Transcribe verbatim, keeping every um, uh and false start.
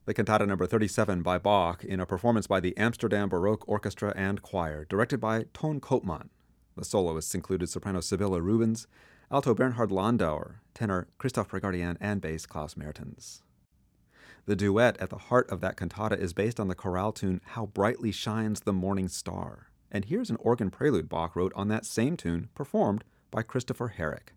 The Cantata number thirty-seven by Bach in a performance by the Amsterdam Baroque Orchestra and Choir, directed by Ton Koopman. The soloists included soprano Sibylle Rubens, alto Bernhard Landauer, tenor Christoph Pregardian, and bass Klaus Mertens. The duet at the heart of that cantata is based on the chorale tune How Brightly Shines the Morning Star. And here's an organ prelude Bach wrote on that same tune, performed by Christopher Herrick.